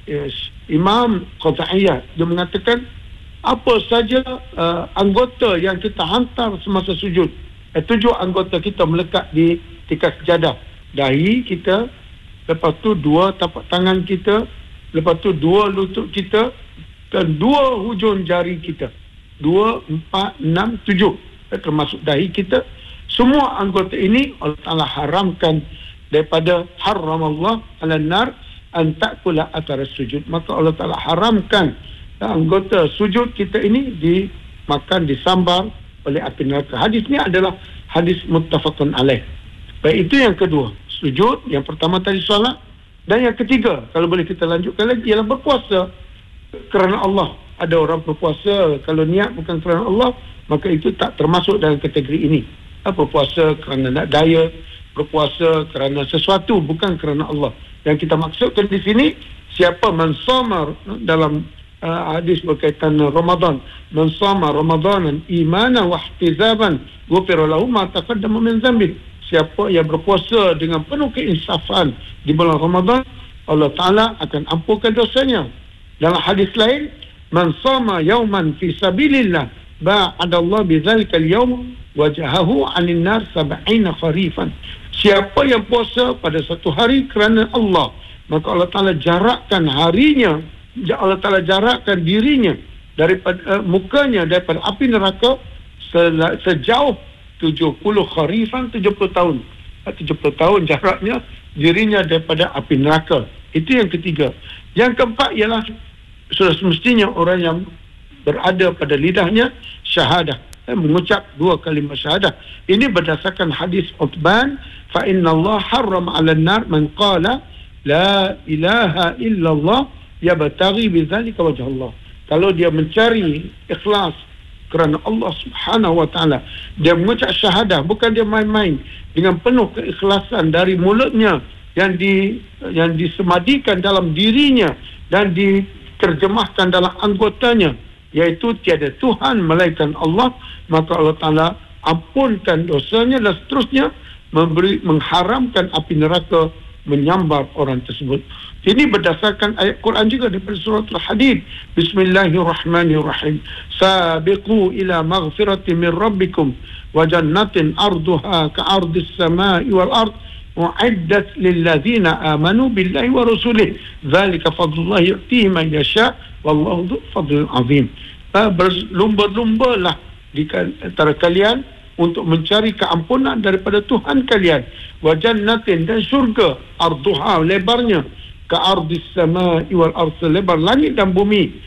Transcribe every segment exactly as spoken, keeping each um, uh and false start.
yes, Imam Qataiyah, dia mengatakan apa saja uh, anggota yang kita hantar semasa sujud, eh, tujuh anggota kita melekat di tikas sejadah. Dahi kita, lepas tu dua tapak tangan kita, lepas tu dua lutut kita, dan dua hujung jari kita. Dua, empat, enam, tujuh, eh, termasuk dahi kita. Semua anggota ini Allah Ta'ala haramkan daripada haram Allah ala nar an ta'kula athar sujud. Maka Allah Ta'ala haramkan anggota sujud kita ini dimakan, disambar oleh api neraka. Hadis ni adalah hadis muttafaqun alaih. Baik, itu yang kedua, sujud. Yang pertama tadi solat. Dan yang ketiga, kalau boleh kita lanjutkan lagi, ialah berpuasa kerana Allah. Ada orang berpuasa kalau niat bukan kerana Allah, maka itu tak termasuk dalam kategori ini. Berpuasa kerana nak daya, berpuasa kerana sesuatu bukan kerana Allah. Yang kita maksudkan di sini, siapa mensomar dalam Uh, hadis berkaitan Ramadan, man sama Ramadanan imanan wa ihtizaban ghufira lahu ma taqaddama min dhanbi. Siapa yang berpuasa dengan penuh keinsafan di bulan Ramadan, Allah Ta'ala akan ampunkan dosanya. Dalam hadis lain, man sama yawman fi sabilillah ba'adallah bidzalika al-yawm wajahahu 'anil nar sab'ina kharifan. Siapa yang puasa pada satu hari kerana Allah, maka Allah Ta'ala jarakkan harinya, Allah Ta'ala jarakkan dirinya daripada uh, mukanya daripada api neraka se- sejauh tujuh puluh kharifan, tujuh puluh tahun. tujuh puluh tahun jaraknya dirinya daripada api neraka. Itu yang ketiga. Yang keempat ialah sudah semestinya orang yang berada pada lidahnya syahadah, eh, mengucap dua kalimah syahadah. Ini berdasarkan hadis Uthman, fa inna Allah harram 'ala an-nar man qala la ilaha illallah yabtaghi bidzalika wajh Allah. Kalau dia mencari ikhlas kerana Allah Subhanahu wa taala, dia mengucap syahadah, bukan dia main-main, dengan penuh keikhlasan dari mulutnya yang di yang disemadikan dalam dirinya dan diterjemahkan dalam anggotanya, iaitu tiada Tuhan melainkan Allah, maka Allah Ta'ala ampunkan dosanya dan seterusnya, memberi mengharamkan api neraka menyambar orang tersebut. Ini berdasarkan ayat Quran juga daripada surah Al-Hadid. Bismillahirrahmanirrahim. Sabiqu ila maghfirati min rabbikum wa jannatin arduha ka'ardis samai wal ard mu'iddat lilladzina amanu billahi wa rusulih. Dzalika fadlullahi yu'tihi man yasha wallahu dzul fadlil azim. Berlumba-lumbalah di antara kalian untuk mencari keampunan daripada Tuhan kalian, wa jannatin, dan syurga, arduha, lebarnya, ka ardis samai wal ard, lebar langit dan bumi,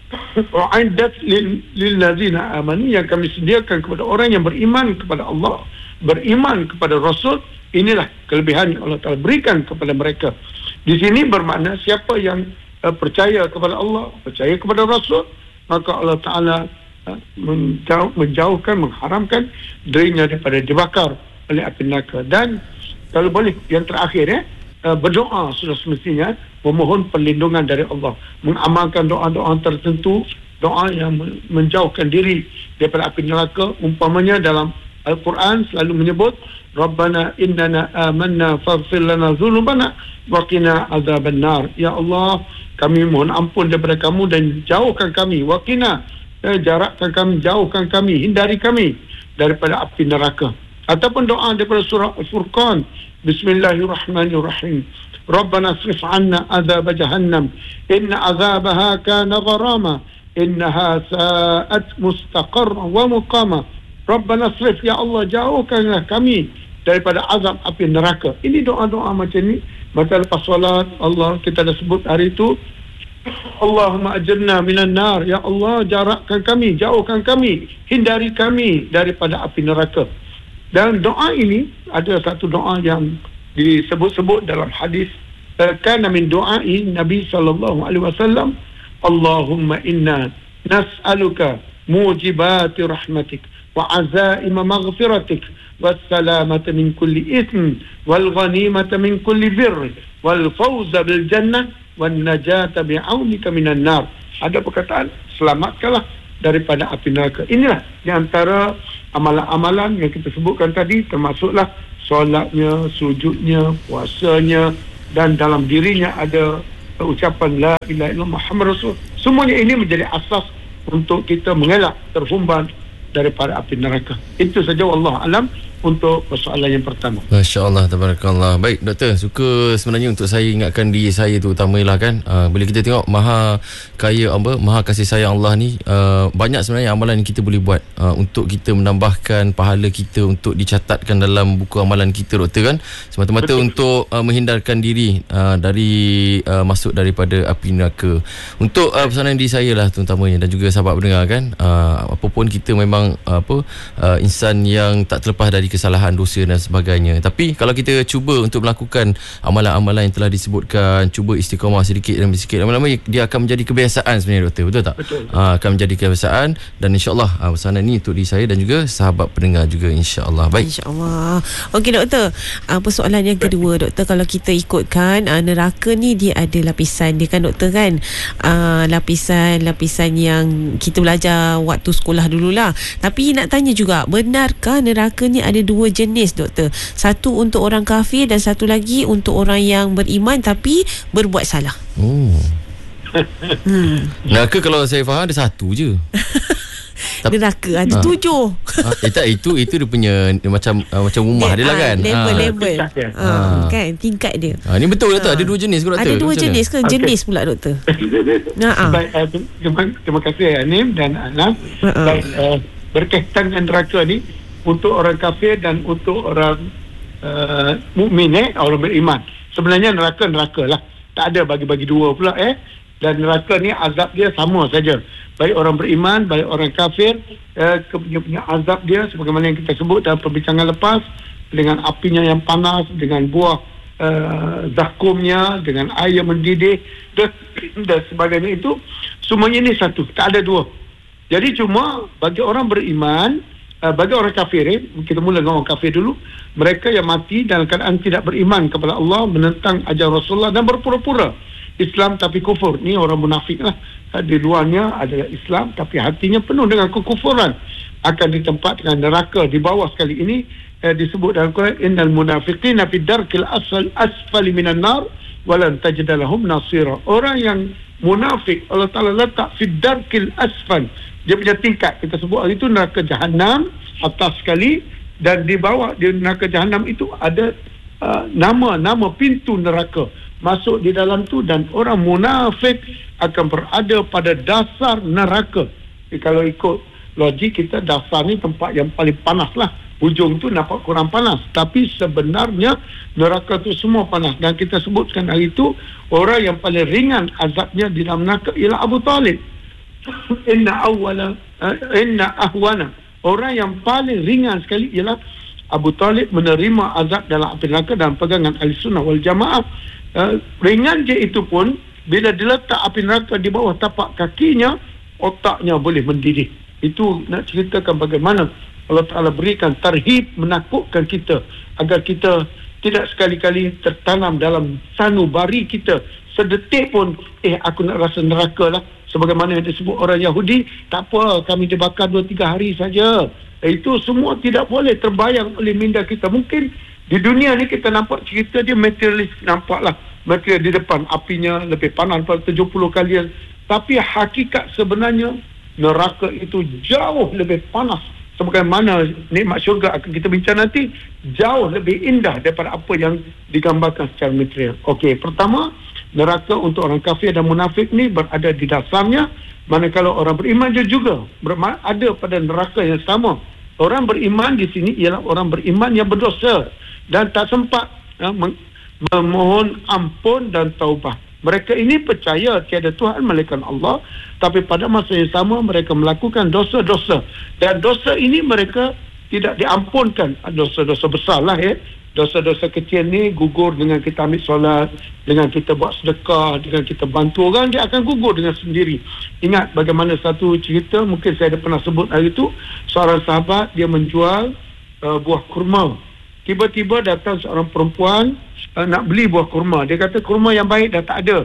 u'iddat lil ladzina amanu, yang kami sediakan kepada orang yang beriman kepada Allah, beriman kepada Rasul. Inilah kelebihan yang Allah Ta'ala berikan kepada mereka. Di sini bermakna siapa yang uh, percaya kepada Allah, percaya kepada Rasul, maka Allah Ta'ala Menjauh, menjauhkan, mengharamkan dirinya daripada dibakar oleh api neraka. Dan kalau boleh yang terakhir, ya, berdoa sudah semestinya, memohon perlindungan dari Allah, mengamalkan doa-doa tertentu, doa yang menjauhkan diri daripada api neraka. Umpamanya dalam Al-Quran selalu menyebut, Rabbana innana amanna faghfir lana dhunubana wa qina azaban nar. Ya Allah, kami mohon ampun daripada kamu dan jauhkan kami, wa qina, Eh, jarakkan kami, jauhkan kami, hindari kami daripada api neraka. Ataupun doa daripada surah Al-Furqan, Bismillahirrahmanirrahim. Rabbana asrif 'anna azab jahannam inna azabaha kana gharama innaha sa'at mustaqarra wa muqama. Rabbana asrif, ya Allah, jauhkanlah kami daripada azab api neraka. Ini doa-doa macam ni. Maka lepas solat, Allah, kita dah sebut hari itu, Allahumma ajirna minan nar, ya Allah, jarakkan kami, jauhkan kami, hindari kami daripada api neraka. Dan doa ini ada satu doa yang disebut-sebut dalam hadis, kana min du'ai Nabi sallallahu alaihi wasallam, Allahumma inna nas'aluka mujibati rahmatik wa azaima maghfiratik wassalamata min kulli ithm wal ghanimata min kulli birr wal fawza bil jannah wan najata bi'aunika minan nar. Ada perkataan, selamatkanlah daripada api neraka. Inilah di antara amalan-amalan yang kita sebutkan tadi, termasuklah solatnya, sujudnya, puasanya, dan dalam dirinya ada ucapan la ilaha illallah Muhammad Rasul. Semuanya ini menjadi asas untuk kita mengelak terhumban daripada api neraka. Itu saja, wallahu alam, untuk persoalan yang pertama. Masya-Allah, tabarakallah. Baik doktor, suka sebenarnya untuk saya ingatkan diri saya tu utamalah kan, uh, bila kita tengok maha kaya apa, maha kasih sayang Allah ni, uh, banyak sebenarnya amalan yang kita boleh buat uh, untuk kita menambahkan pahala kita, untuk dicatatkan dalam buku amalan kita doktor kan, semata-mata Betul. untuk uh, menghindarkan diri uh, dari uh, masuk daripada api neraka. Untuk uh, pesanan diri saya lah terutamanya, dan juga sahabat pendengar kan, uh, apapun kita memang uh, apa uh, insan yang tak terlepas dari kesalahan, dosa dan sebagainya. Tapi kalau kita cuba untuk melakukan amalan-amalan yang telah disebutkan, cuba istiqamah sedikit demi sedikit, lama-lama dia akan menjadi kebiasaan sebenarnya doktor, betul tak? Betul. Ha, akan menjadi kebiasaan, dan insya-Allah ha, pesanan ni untuk diri saya dan juga sahabat pendengar juga, insya-Allah. Baik. Insya-Allah. Okey doktor, uh, persoalan yang kedua doktor, kalau kita ikutkan uh, neraka ni dia ada lapisan dia kan doktor kan, uh, lapisan-lapisan yang kita belajar waktu sekolah dululah. Tapi nak tanya juga, benarkah neraka ni ada dua jenis doktor? Satu untuk orang kafir dan satu lagi untuk orang yang beriman tapi berbuat salah. Oh. hmm. Neraka kalau saya faham ada satu je. Neraka ada ha. tujuh. Ha, eh, tak, itu itu dia punya dia macam uh, macam rumah dia, dia lah kan. Level-level. Ha. Level. Ha. Ha. Kan tingkat dia. Ha, ni betul doktor, ha. ada dua jenis ke doktor? Ada dua jenis ke? Okay. Jenis pula doktor. Nah, baik, uh, terima, terima kasih Anim dan Anam. Uh-uh. Baik, uh, berkaitan dengan neraka ni untuk orang kafir dan untuk orang uh, mukmin, eh, orang beriman. Sebenarnya neraka neraka lah. Tak ada bagi-bagi dua pula eh. Dan neraka ni azab dia sama saja. Baik orang beriman, baik orang kafir, eh, punya, punya azab dia sebagaimana yang kita sebut dalam perbincangan lepas, dengan apinya yang panas, dengan buah uh, zakumnya, dengan air mendidih dan, dan sebagainya, itu semuanya ini satu, tak ada dua. Jadi cuma bagi orang beriman, Uh, bagi orang kafir, eh, kita mula dengan orang kafir dulu, mereka yang mati dalam keadaan tidak beriman kepada Allah, menentang ajaran Rasulullah dan berpura-pura Islam tapi kufur. Ni orang munafik lah. Di luarnya adalah Islam tapi hatinya penuh dengan kekufuran, akan ditempatkan neraka di bawah. Sekali ini eh, disebut dalam Quran, innal munafiqina fi darkil asfal asfali minan nar walan tajid lahum nasira. Orang yang munafik Allah Taala letak fi darkil asfal, dia punya tingkat, kita sebut hari itu neraka Jahannam atas sekali, dan di bawah di neraka Jahannam itu ada uh, nama-nama pintu neraka masuk di dalam tu, dan orang munafik akan berada pada dasar neraka. Jadi, kalau ikut logik kita, dasar ni tempat yang paling panas lah, ujung tu nampak kurang panas, tapi sebenarnya neraka tu semua panas. Dan kita sebutkan hari itu orang yang paling ringan azabnya di dalam neraka ialah Abu Talib. Inna awwala uh, inna ahwana, orang yang paling ringan sekali ialah Abu Talib menerima azab dalam api neraka dalam pegangan Ahlussunnah wal Jamaah. Uh, ringan je itu pun, bila diletak api neraka di bawah tapak kakinya, otaknya boleh mendidih. Itu nak ceritakan bagaimana Allah Ta'ala berikan tarhib, menakutkan kita agar kita tidak sekali-kali tertanam dalam sanubari kita sedetik pun, eh aku nak rasa neraka lah. Sebagaimana yang disebut orang Yahudi, tak apa, kami dibakar dua tiga hari saja. Itu semua tidak boleh terbayang oleh minda kita. Mungkin di dunia ni kita nampak cerita dia materialis, nampaklah mereka di depan apinya lebih panas daripada tujuh puluh kali. Tapi hakikat sebenarnya neraka itu jauh lebih panas. Sebagaimana nikmat syurga akan kita bincang nanti, jauh lebih indah daripada apa yang digambarkan secara material. Okey, pertama, neraka untuk orang kafir dan munafik ni berada di dasarnya, manakala orang beriman juga ada pada neraka yang sama. Orang beriman di sini ialah orang beriman yang berdosa dan tak sempat ya, memohon ampun dan taubat. Mereka ini percaya tiada Tuhan melainkan Allah, tapi pada masa yang sama mereka melakukan dosa-dosa, dan dosa ini mereka tidak diampunkan. Dosa-dosa besar lah ya. Dosa-dosa kecil ni gugur dengan kita ambil solat, dengan kita buat sedekah, dengan kita bantu orang, dia akan gugur dengan sendiri. Ingat bagaimana satu cerita, mungkin saya ada pernah sebut hari itu, seorang sahabat dia menjual uh, buah kurma. Tiba-tiba datang seorang perempuan uh, nak beli buah kurma. Dia kata kurma yang baik dah tak ada,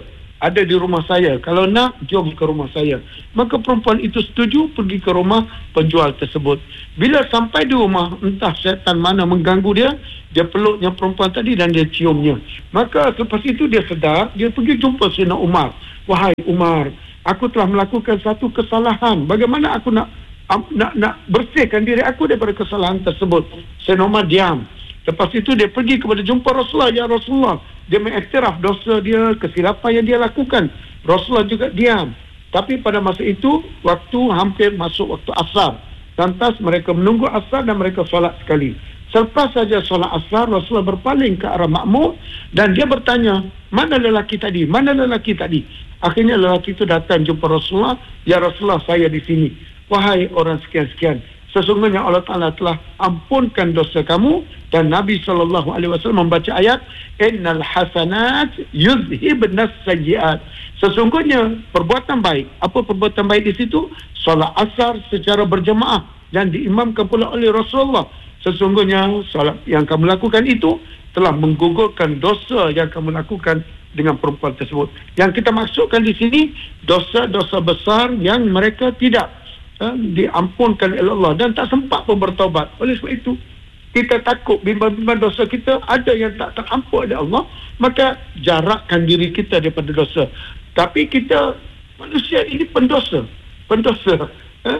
ada di rumah saya. Kalau nak, jom ke rumah saya. Maka perempuan itu setuju pergi ke rumah penjual tersebut. Bila sampai di rumah, entah syaitan mana mengganggu dia, dia peluknya perempuan tadi dan dia ciumnya. Maka selepas itu dia sedar, dia pergi jumpa Sayyidina Umar. Wahai Umar, aku telah melakukan satu kesalahan. Bagaimana aku nak nak, nak bersihkan diri aku daripada kesalahan tersebut? Sayyidina Umar diam. Lepas itu dia pergi kepada jumpa Rasulullah. Ya Rasulullah, dia mengiktiraf dosa dia, kesilapan yang dia lakukan. Rasulullah juga diam. Tapi pada masa itu, waktu hampir masuk waktu asar. Lantas mereka menunggu asar dan mereka solat sekali. Selepas saja solat asar, Rasulullah berpaling ke arah makmum dan dia bertanya, mana lelaki tadi? Mana lelaki tadi? Akhirnya lelaki itu datang jumpa Rasulullah. Ya Rasulullah, saya di sini. Wahai orang sekian-sekian, sesungguhnya Allah Ta'ala telah ampunkan dosa kamu. Dan Nabi sallallahu alaihi wasallam membaca ayat, innal hasanat yuzhibnas sayyiat. Sesungguhnya perbuatan baik. Apa perbuatan baik di situ? Solat asar secara berjemaah dan diimamkan pula oleh Rasulullah. Sesungguhnya solat yang kamu lakukan itu telah menggugurkan dosa yang kamu lakukan dengan perempuan tersebut. Yang kita maksudkan di sini dosa-dosa besar yang mereka tidak uh, diampunkan oleh Allah dan tak sempat pun bertaubat. Oleh sebab itu kita takut bimbang-bimbang dosa kita ada yang tak terampun oleh Allah, maka jarakkan diri kita daripada dosa. Tapi kita manusia ini pendosa, pendosa. Eh?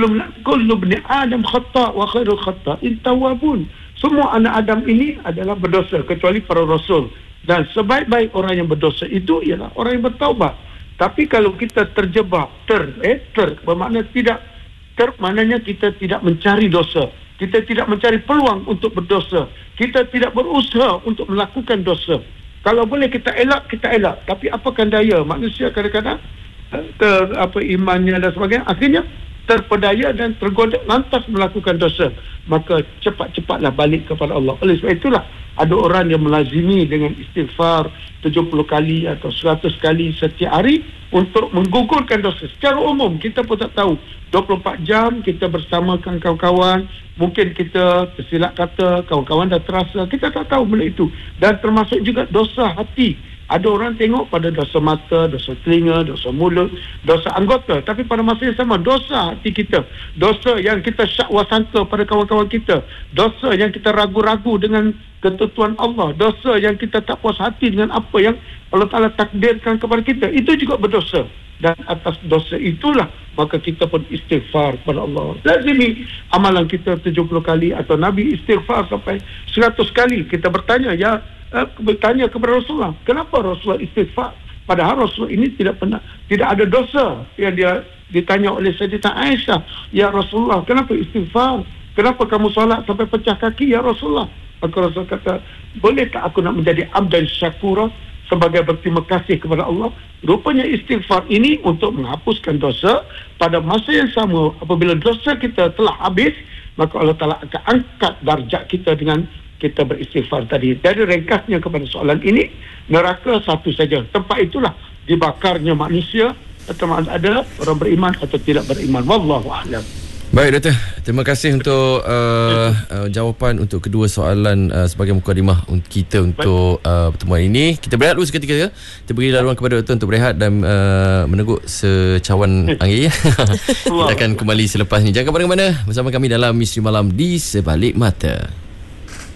Kullu bni Adam khata' wa khairul khata'in tawwabun. Semua anak Adam ini adalah berdosa kecuali para rasul. Dan sebaik-baik orang yang berdosa itu ialah orang yang bertaubat. Tapi kalau kita terjebak ter eh ter bermakna tidak ter maknanya kita tidak mencari dosa. Kita tidak mencari peluang untuk berdosa. Kita tidak berusaha untuk melakukan dosa. Kalau boleh kita elak, kita elak. Tapi apakan daya manusia kadang-kadang ter, apa imannya dan sebagainya, akhirnya terpedaya dan tergoda lantas melakukan dosa. Maka cepat-cepatlah balik kepada Allah. Oleh sebab itulah ada orang yang melazimi dengan istighfar tujuh puluh kali atau seratus kali setiap hari untuk menggugurkan dosa. Secara umum kita pun tak tahu, dua puluh empat jam kita bersamakan kawan-kawan, mungkin kita tersilap kata, kawan-kawan dah terasa, kita tak tahu benda itu. Dan termasuk juga dosa hati. Ada orang tengok pada dosa mata, dosa telinga, dosa mulut, dosa anggota. Tapi pada masa yang sama, dosa hati kita. Dosa yang kita syakwa sangka pada kawan-kawan kita. Dosa yang kita ragu-ragu dengan ketentuan Allah. Dosa yang kita tak puas hati dengan apa yang Allah Ta'ala takdirkan kepada kita. Itu juga berdosa. Dan atas dosa itulah maka kita pun istighfar kepada Allah. Lazimi amalan kita tujuh puluh kali atau Nabi istighfar sampai seratus kali. Kita bertanya, ya Uh, bertanya kepada Rasulullah, kenapa Rasulullah istighfar? Padahal Rasulullah ini tidak pernah, tidak ada dosa. Yang dia ditanya oleh Sayyidah Aisyah, ya Rasulullah, kenapa istighfar? Kenapa kamu solat sampai pecah kaki, ya Rasulullah? Maka Rasulullah kata, boleh tak aku nak menjadi abdan syakura, sebagai berterima kasih kepada Allah? Rupanya istighfar ini untuk menghapuskan dosa. Pada masa yang sama, apabila dosa kita telah habis, maka Allah Ta'ala akan angkat darjat kita dengan kita beristighfar tadi. Jadi ringkasnya kepada soalan ini, neraka satu saja. Tempat itulah dibakarnya manusia, sama ada orang beriman atau tidak beriman. Wallahu a'lam. Baik Doktor, terima kasih untuk uh, uh, jawapan untuk kedua soalan uh, sebagai mukadimah kita untuk uh, pertemuan ini. Kita berehat dulu seketika ya. Kita beri laluan kepada Doktor untuk berehat dan uh, meneguk secawan angin. Kita akan kembali selepas ini. Jangan ke mana-mana, bersama kami dalam Misteri Malam di Sebalik Mata.